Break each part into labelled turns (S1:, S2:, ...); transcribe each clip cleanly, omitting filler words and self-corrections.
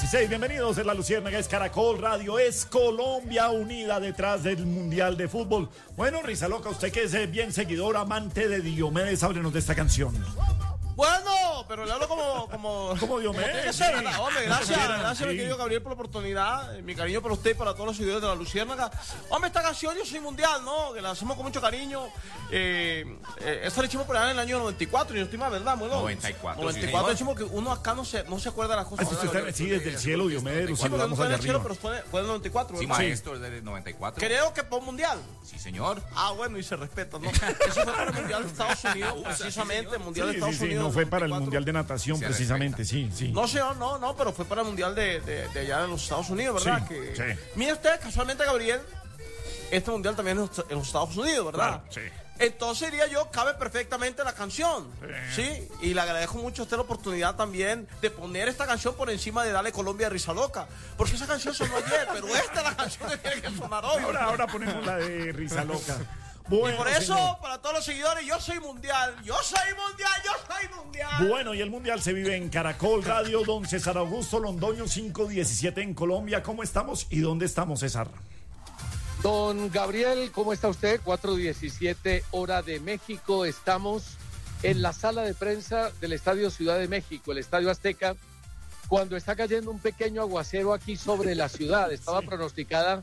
S1: 16, bienvenidos. Es La Luciérnaga, es Caracol Radio, es Colombia unida detrás del Mundial de Fútbol. Bueno, Risa Loca, usted que es bien seguidor, amante de Diomedes, háblenos de esta canción.
S2: Bueno, pero le hablo como
S1: Diomedes.
S2: Tiene que ser,
S1: Sí.
S2: hombre, gracias,
S1: Sí.
S2: mi querido Gabriel, por la oportunidad. Mi cariño para usted y para todos los seguidores de La Luciérnaga. Hombre, esta canción Yo Soy Mundial, ¿no? Que la hacemos con mucho cariño. Esta la hicimos por allá en el año 94, y no estoy mal, ¿verdad? Bueno,
S3: 94,
S2: 94, decimos que uno acá no se acuerda de las cosas.
S1: Así usted está, sí, desde el cielo, Diomedes, lo
S2: Sí, porque no
S1: saludamos
S2: fue en
S1: allá
S2: el cielo,
S1: arriba.
S2: pero fue en el 94,
S3: Sí,
S2: ¿verdad?
S3: maestro, desde el 94.
S2: Creo que por Mundial.
S3: Sí, señor.
S2: Ah, bueno, y se respeta, ¿no? Eso fue para el Mundial de Estados Unidos, precisamente, el Mundial de
S1: Sí,
S2: Estados
S1: sí,
S2: Unidos.
S1: no fue para el
S2: 94.
S1: Mundial de Natación,
S3: Se
S1: precisamente,
S3: respeta.
S1: sí.
S2: No, señor, no, pero fue para el Mundial de allá de los Estados Unidos, ¿verdad?
S1: Sí,
S2: que...
S1: sí.
S2: Mire usted, casualmente, Gabriel, este Mundial también es en los Estados Unidos, ¿verdad?
S1: Claro, sí.
S2: Entonces, diría yo, cabe perfectamente la canción, ¿sí? Y le agradezco mucho a usted la oportunidad también de poner esta canción por encima de Dale Colombia de Risa Loca. Porque esa canción sonó ayer, pero esta es la canción que tiene que sonar hoy.
S1: Ahora ponemos la de Risa Loca.
S2: Y
S1: Bueno,
S2: por eso,
S1: señor.
S2: para todos los seguidores, yo soy mundial, yo soy mundial, yo soy mundial.
S1: Bueno, y el Mundial se vive en Caracol Radio, don César Augusto Londoño, 517 en Colombia. ¿Cómo estamos y dónde estamos, César?
S4: Don Gabriel, ¿cómo está usted? 4:17 hora de México. Estamos en la sala de prensa del Estadio Ciudad de México, el Estadio Azteca, cuando está cayendo un pequeño aguacero aquí sobre la ciudad. Estaba pronosticada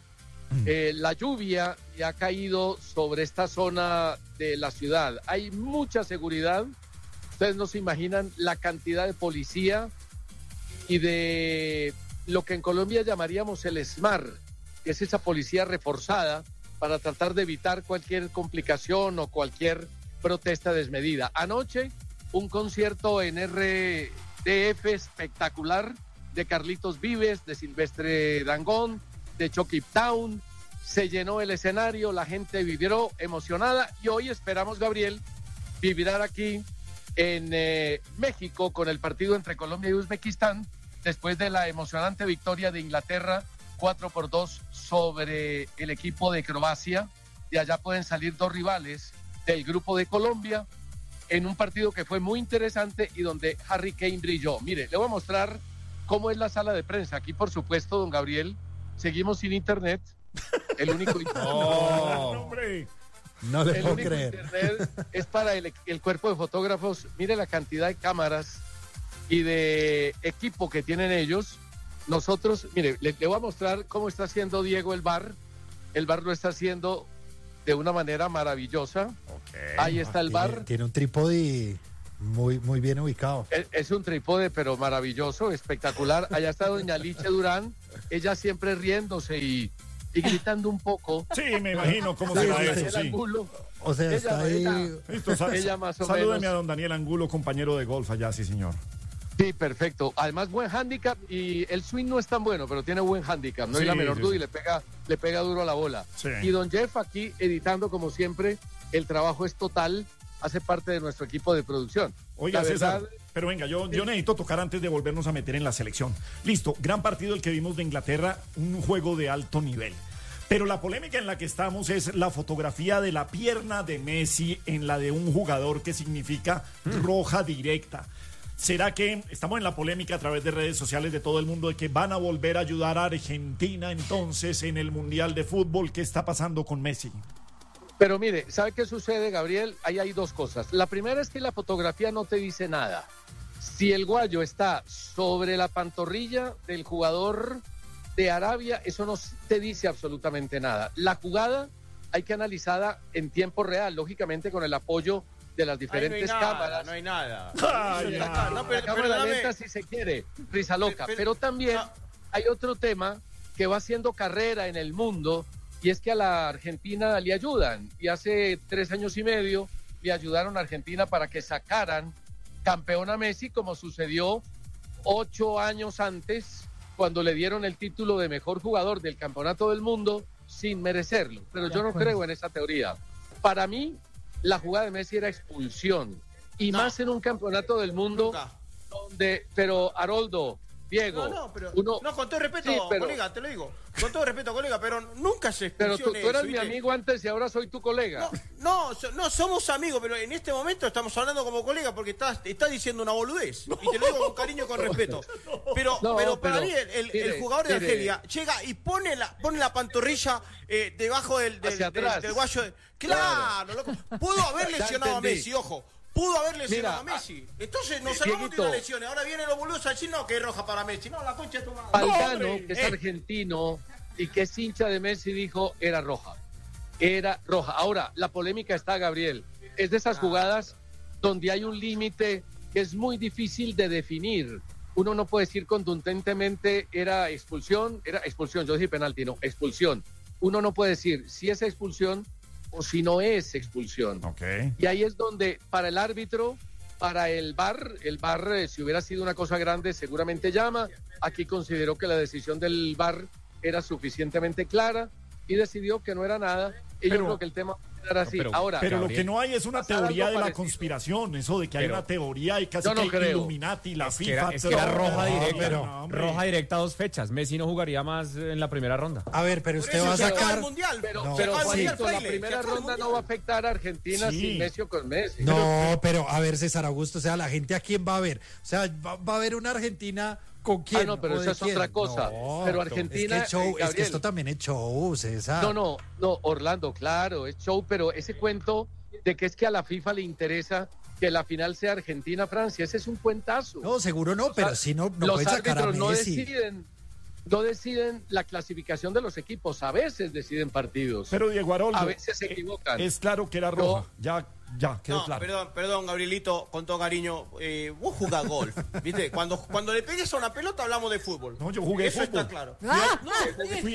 S4: la lluvia y ha caído sobre esta zona de la ciudad. Hay mucha seguridad. Ustedes no se imaginan la cantidad de policía y de lo que en Colombia llamaríamos el SMAR, que es esa policía reforzada para tratar de evitar cualquier complicación o cualquier protesta desmedida. Anoche, un concierto en RDF espectacular de Carlitos Vives, de Silvestre Dangond, de Chucky Town. Se llenó el escenario, la gente vivió emocionada y hoy esperamos, Gabriel, vibrar aquí en México con el partido entre Colombia y Uzbekistán después de la emocionante victoria de Inglaterra 4-2 sobre el equipo de Croacia. De allá pueden salir dos rivales del grupo de Colombia en un partido que fue muy interesante y donde Harry Kane brilló. Mire, le voy a mostrar cómo es la sala de prensa. Aquí, por supuesto, don Gabriel, seguimos sin internet. El único
S1: hombre.
S5: No le
S4: el
S5: puedo
S4: único
S5: creer.
S4: internet es para el cuerpo de fotógrafos. Mire la cantidad de cámaras y de equipo que tienen ellos. Nosotros, mire, le voy a mostrar cómo está haciendo Diego el bar. El bar lo está haciendo de una manera maravillosa. Ahí está el bar.
S5: Tiene un trípode muy bien ubicado.
S4: Es un trípode, pero maravilloso, espectacular. Allá está doña Liche Durán, ella siempre riéndose y gritando un poco.
S1: Sí, me imagino cómo
S5: Sí,
S1: será
S5: sí,
S1: eso,
S4: Daniel
S1: sí.
S4: Angulo,
S5: O sea, está ahí.
S1: Listo,
S4: ella más o
S1: salúdeme
S4: menos.
S1: a don Daniel Angulo, compañero de golf allá, sí, señor.
S4: Sí, perfecto. Además, buen handicap y el swing no es tan bueno, pero tiene buen handicap. No hay
S1: Sí,
S4: la menor
S1: sí,
S4: duda
S1: sí.
S4: y le pega duro a la bola.
S1: Sí.
S4: Y don Jeff aquí editando como siempre. El trabajo es total, hace parte de nuestro equipo de producción.
S1: Oiga,
S4: La
S1: César,
S4: verdad,
S1: pero venga, yo necesito tocar antes de volvernos a meter en la selección. Listo, gran partido el que vimos de Inglaterra, un juego de alto nivel. Pero la polémica en la que estamos es la fotografía de la pierna de Messi en la de un jugador que significa roja directa. ¿Será que estamos en la polémica a través de redes sociales de todo el mundo de que van a volver a ayudar a Argentina entonces en el Mundial de Fútbol? ¿Qué está pasando con Messi?
S4: Pero mire, ¿sabe qué sucede, Gabriel? Ahí hay dos cosas. La primera es que la fotografía no te dice nada. Si el guayo está sobre la pantorrilla del jugador de Arabia, eso no te dice absolutamente nada. La jugada hay que analizarla en tiempo real, lógicamente con el apoyo de las diferentes cámaras.
S2: No hay nada.
S1: Ay,
S4: La cámara lenta si se quiere, Risa Loca. Pero también hay otro tema que va haciendo carrera en el mundo y es que a la Argentina le ayudan. Y hace 3 años y medio le ayudaron a Argentina para que sacaran campeón a Messi, como sucedió 8 años antes, cuando le dieron el título de mejor jugador del campeonato del mundo sin merecerlo. Pero yo no creo en esa teoría. Para mí, la jugada de Messi era expulsión. Y más en un campeonato del mundo
S2: Nunca.
S4: pero Haroldo, Diego.
S2: No, con todo respeto,
S4: Sí, pero-
S2: colega, te lo digo. Con todo respeto, colega, pero nunca se
S4: Pero
S2: expulsión
S4: tú eras
S2: eso,
S4: mi
S2: ¿viste?
S4: amigo antes y ahora soy tu colega.
S2: No, somos amigos, pero en este momento estamos hablando como colega porque estás diciendo una boludez. Y te lo digo con cariño y con respeto. Pero para mí el jugador de Argelia llega y pone la pantorrilla debajo del guayo. Claro, loco. Pudo haber lesionado a Messi, ojo. Pudo haber lesionado a Messi. Entonces nos salvamos de una lesión. Ahora vienen los boludos a decir, no, que es roja para Messi. No, la concha de tu madre.
S4: Valdano, que es argentino y que es hincha de Messi, dijo era roja. Era roja. Ahora, la polémica está, Gabriel. Es de esas jugadas donde hay un límite que es muy difícil de definir. Uno no puede decir contundentemente era expulsión. Yo dije penalti, no, expulsión. Uno no puede decir si es expulsión o si no es expulsión.
S1: Okay.
S4: Y ahí es donde para el árbitro, para el VAR, si hubiera sido una cosa grande seguramente llama. Aquí consideró que la decisión del VAR era suficientemente clara y decidió que no era nada. Y yo creo que el tema era así. Ahora,
S1: pero
S4: Gabriel,
S1: lo que no hay es una teoría de la conspiración, eso de que hay una teoría y casi
S4: no
S1: que
S4: creo.
S1: Illuminati, la FIFA.
S6: Es que era roja directa,
S5: pero-
S6: roja directa 2 fechas. Messi no jugaría más en la primera ronda.
S5: A ver, pero usted va a
S2: Se acaba el
S5: sacar.
S2: mundial.
S4: pero
S5: No,
S4: Juanito, la
S2: Fraile,
S4: primera
S2: se acaba el
S4: ronda no
S2: mundial.
S4: va a afectar a Argentina
S1: Sí.
S4: sin Messi o con Messi.
S5: No, pero a ver, César Augusto, o sea, la gente a quién va a ver. O sea, va a ver una Argentina con quién.
S4: No, pero
S5: ¿O de
S4: esa es
S5: quién?
S4: otra cosa.
S5: No,
S4: Pero
S5: es que
S4: Argentina,
S5: es show, es que
S4: Gabriel.
S5: esto también es show, César.
S4: No, Orlando, claro, es show, pero ese cuento de que es que a la FIFA le interesa que la final sea Argentina-Francia, ese es un cuentazo.
S5: No, seguro no, pero si no
S4: Los
S5: puede sacar a
S4: árbitros
S5: Messi.
S4: no deciden la clasificación de los equipos, a veces deciden partidos,
S1: Pero Diego Aroldo,
S4: a veces se equivocan.
S1: es claro que era roja. Ya quedó
S2: No,
S1: claro.
S2: perdón, Gabrielito, con todo cariño, vos jugás golf, ¿viste? Cuando le pegues a una pelota hablamos de fútbol.
S1: No, yo jugué
S2: Eso
S1: fútbol.
S2: está claro.
S1: Fui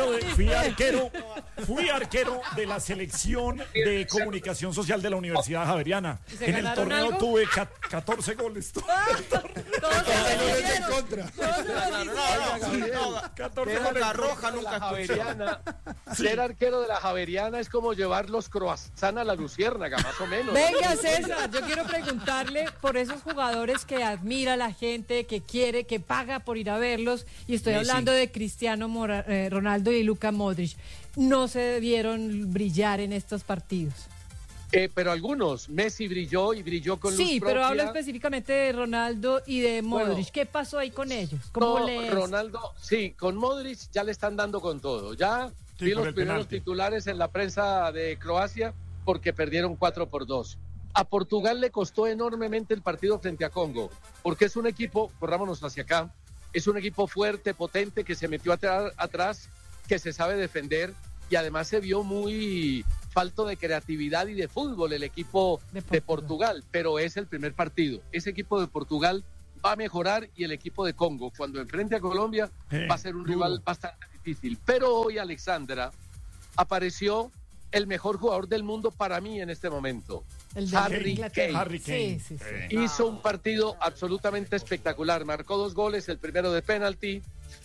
S1: arquero de la selección de comunicación social de la Universidad Javeriana.
S7: se
S1: En el
S7: ganaron
S1: torneo
S7: algo?
S1: tuve 14 goles.
S7: Todos
S5: en contra.
S2: No,
S1: 14
S2: Boca
S1: goles.
S2: roja nunca escuché.
S4: Ser arquero de la Javeriana es como llevar los croissants a la Luciérnaga, más o menos.
S7: Venga, César, yo quiero preguntarle por esos jugadores que admira la gente, que quiere, que paga por ir a verlos, y estoy hablando de Cristiano Ronaldo y Luka Modric. No se debieron brillar en estos partidos.
S4: Pero algunos, Messi brilló y brilló con luz
S7: Sí, pero
S4: propia.
S7: hablo específicamente de Ronaldo y de Modric.
S4: Bueno,
S7: ¿Qué pasó ahí con ellos? ¿Cómo
S4: No,
S7: lees?
S4: Ronaldo, sí, con Modric ya le están dando con todo. Ya
S1: Sí,
S4: vi
S1: por
S4: los
S1: el
S4: primeros
S1: penalti.
S4: titulares en la prensa de Croacia porque perdieron 4-2. A Portugal le costó enormemente el partido frente a Congo, porque es un equipo, corrámonos hacia acá, es un equipo fuerte, potente, que se metió atrás, que se sabe defender y además se vio muy falto de creatividad y de fútbol el equipo de Portugal, pero es el primer partido. Ese equipo de Portugal va a mejorar y el equipo de Congo, cuando enfrente a Colombia, va a ser un rival bastante difícil. Pero hoy, Alexandra, apareció el mejor jugador del mundo para mí en este momento.
S7: El de
S4: Harry
S7: Inglaterra.
S4: Kane.
S1: Harry Kane.
S7: Sí.
S4: Hizo un partido absolutamente espectacular. Marcó 2 goles, el primero de penalti.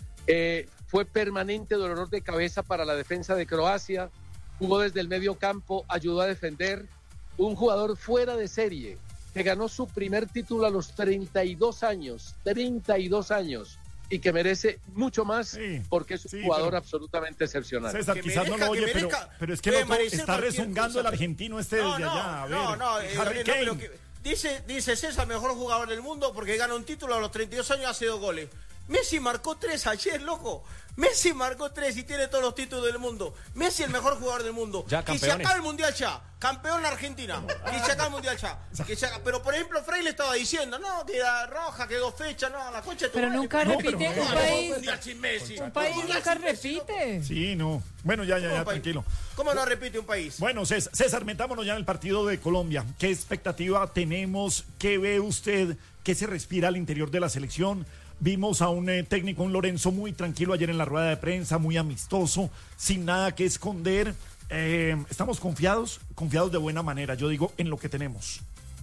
S4: Fue permanente dolor de cabeza para la defensa de Croacia. Jugó desde el medio campo, ayudó a defender. Un jugador fuera de serie que ganó su primer título a los 32 años. 32 años. Y que merece mucho más
S1: Sí,
S4: porque es un
S1: sí,
S4: jugador
S1: pero-
S4: absolutamente excepcional.
S1: César,
S2: Que
S1: quizás no
S2: merezca,
S1: lo oye,
S2: que
S1: pero,
S2: merezca.
S1: pero es que
S2: Puede
S1: el otro
S2: merecer
S1: está
S2: cualquier
S1: rezongando
S2: cosa.
S1: el argentino desde allá. A ver, Harry
S2: Gabriel,
S1: Kane.
S2: pero dice César, mejor jugador del mundo porque gana un título a los 32 años, hace 2 goles. Messi marcó 3 ayer, loco. Messi marcó 3 y tiene todos los títulos del mundo. Messi el mejor jugador del mundo.
S6: Ya,
S2: que se
S6: campeones.
S2: acabe el Mundial ya. Campeón la Argentina. Que se acabe el Mundial ya. Pero por ejemplo, Fraile estaba diciendo, no, que era roja, que 2 fechas, no, la concha de tu
S7: Pero
S2: madre.
S7: nunca repite
S2: No,
S7: un
S2: no,
S7: país.
S2: Mundial sin Messi.
S7: Un país
S2: Mundial
S7: nunca
S2: sin Messi,
S7: repite.
S1: Sí, no. Bueno, ya,
S2: ¿Cómo, país?
S1: tranquilo.
S2: ¿Cómo no repite un país?
S1: Bueno, César, metámonos ya en el partido de Colombia. ¿Qué expectativa tenemos? ¿Qué ve usted? ¿Qué se respira al interior de la selección? Vimos a un técnico, un Lorenzo, muy tranquilo ayer en la rueda de prensa, muy amistoso, sin nada que esconder. Estamos confiados de buena manera, yo digo, en lo que tenemos.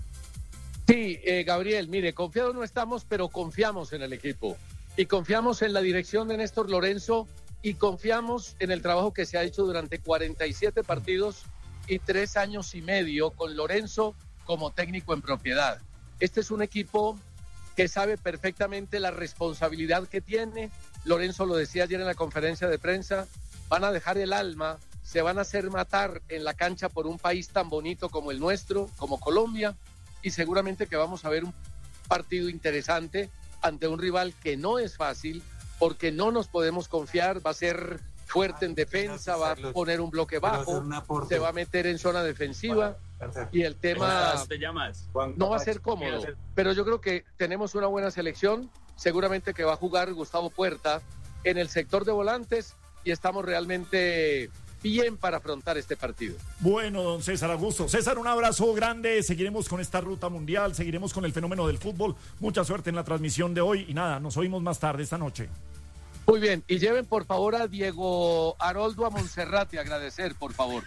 S4: Sí, Gabriel, mire, confiados no estamos, pero confiamos en el equipo. Y confiamos en la dirección de Néstor Lorenzo y confiamos en el trabajo que se ha hecho durante 47 partidos y 3 años y medio con Lorenzo como técnico en propiedad. Este es un equipo que sabe perfectamente la responsabilidad que tiene. Lorenzo lo decía ayer en la conferencia de prensa, van a dejar el alma, se van a hacer matar en la cancha por un país tan bonito como el nuestro, como Colombia, y seguramente que vamos a ver un partido interesante ante un rival que no es fácil, porque no nos podemos confiar, va a ser fuerte en defensa, va a poner un bloque bajo, se va a meter en zona defensiva y el tema no va a ser cómodo, pero yo creo que tenemos una buena selección, seguramente que va a jugar Gustavo Puerta en el sector de volantes y estamos realmente bien para afrontar este partido.
S1: Bueno, don César Augusto. César, un abrazo grande, seguiremos con esta ruta mundial, seguiremos con el fenómeno del fútbol, mucha suerte en la transmisión de hoy y nada, nos oímos más tarde esta noche.
S4: Muy bien, y lleven por favor a Diego Haroldo a Monserrate a agradecer, por favor.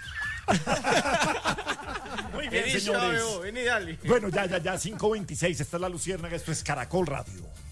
S1: Muy bien, señores. Bueno, ya, 5:26, esta es La Luciérnaga, esto es Caracol Radio.